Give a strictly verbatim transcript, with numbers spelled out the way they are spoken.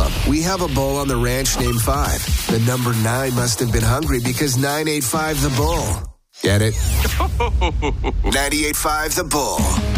com. We have a bull on the ranch named Five. The number nine must have been hungry because nine ate five the bull. Get it? ninety-eight point five The Bull.